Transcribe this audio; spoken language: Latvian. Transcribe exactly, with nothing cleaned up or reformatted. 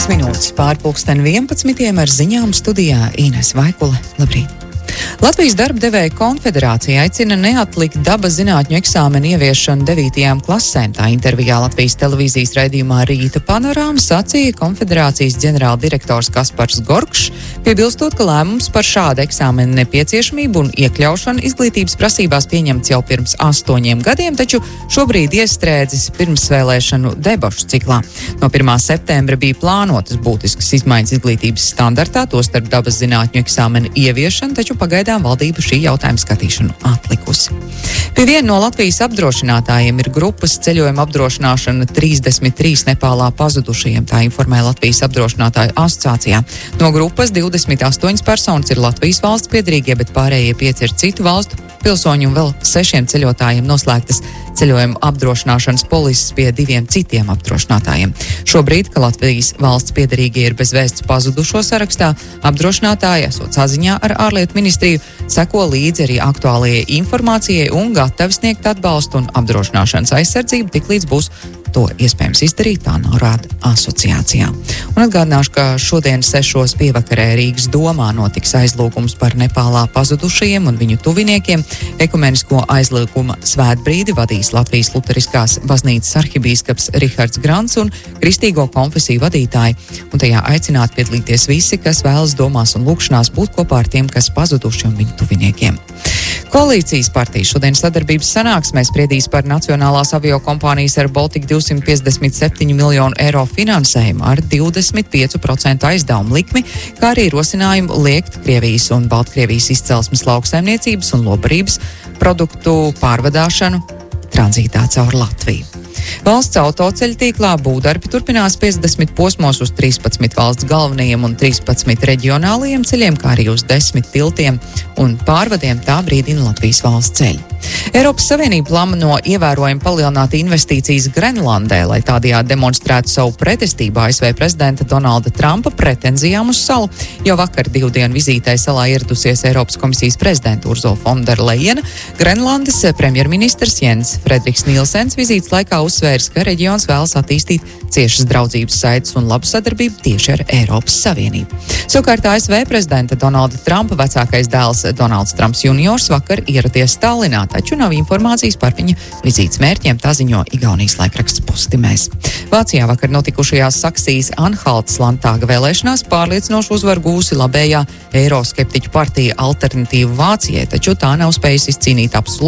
trīs minūtes pār pulksten vienpadsmitiem ar ziņām studijā Ines Vaikule. Labrīt! Latvijas darba devēja konfederācija aicina neatlikt dabas zinātņu eksāmenu ieviešanu devītajām klasēm. Tā intervijā Latvijas televīzijas raidījumā Rīta panorāma sacīja konfederācijas ģenerāldirektors Kaspars Gorkšs, piebilstot, ka lēmums par šādu eksāmenu nepieciešamību un iekļaušanu izglītības prasībās pieņemts jau pirms astoņiem gadiem, taču šobrīd iestrēdzis pirmsvēlēšanu debašu ciklā. No pirmā septembra bija plānotas būtiskas izmaiņas izglītības standartā, tostarp dabas zinātņu eksāmenu ieviešanu, taču pagaidām valdība šī jautājuma skatīšanu atlikusi. Pie viena no Latvijas apdrošinātājiem ir grupas ceļojuma apdrošināšana trīsdesmit trīs Nepālā pazudušajiem, tā informē Latvijas apdrošinātāju asociācijā. No grupas divdesmit astoņas personas ir Latvijas valsts piederīgie, bet pārējie pieci ir citu valstu pilsoņi un vēl sešiem ceļotājiem noslēgtas ceļojuma apdrošināšanas polises pie diviem citiem apdrošinātājiem. Šobrīd, ka Latvijas valsts piederīgie ir bez vēsts pazudušo sarakstā, apdrošinātāji, esot saziņā ar ārlietu ministriju, seko līdzi arī aktuālajai informācijai un gatavi sniegt atbalstu un apdrošināšanas aizsardzību, tiklīdz būs to iespējams izdarīt, tā norāda asociācijā. Un atgādināšu, ka šodien sešos pievakarē Rīgas domā notiks aizlūgums par Nepālā pazudušajiem un viņu tuviniekiem. Ekumenisko aizlūguma svētbrīdi vadīs Latvijas Luteriskās baznīcas arhibīskaps Rihards Grants un kristīgo konfesiju vadītāji. Un tajā aicināt piedalīties visi, kas vēlas domās un lūkšanās būt kopā ar tiem, kas pazuduši un viņu tuviniekiem. Koalīcijas partija šodien sadarbības sanāksmē spriedīs par nacionālās aviokompānijas ar Baltic divsimt piecdesmit septiņu miljonu eiro finansējumu ar divdesmit pieci procenti aizdevumu likmi, kā arī rosinājumu liekt Krievijas un Baltkrievijas izcelsmes lauksaimniecības un lobarības produktu pārvadāšanu tranzītā caur Latviju. Valsts autoceļu tīklā būvdarbi turpinās piecdesmit posmos uz trīspadsmit valsts galvenajiem un trīspadsmit reģionālajiem ceļiem, kā arī uz desmit tiltiem un pārvadiem, tā brīdina Latvijas valsts ceļi. Eiropas Savienība plāno ievērojami palielināt investīcijas Grenlandē, lai tādējādi demonstrētu savu pretestību A S V prezidenta Donalda Trumpa pretenzijām uz salu. Jau vakar divu dienu vizītē salā ieradusies Eiropas komisijas prezidenta Ursula von der Leyena. Grenlandes premjerministrs Jens Frederiks Nilsens vizītes laikā uzsvērs, ka reģions vēlas attīstīt ciešas draudzības saites un labu sadarbību tieši ar Eiropas Savienību. Savukārt A S V prezidenta Donalda Trumpa vecākais dēls Donalds Trumps juniors vakar ieradies Tallinā, taču nav informācijas par viņa vizītes mērķiem, tā ziņo Igaunijas laikraksts Pustimēs. Vācijā vakar notikušajās Saksijas Anhaltas landtāga vēlēšanās pārliecinošu uzvaru gūsi labējā eiroskeptiķu partija Alternatīva Vācijai, taču tā nav spējusi izcīnīt absolūti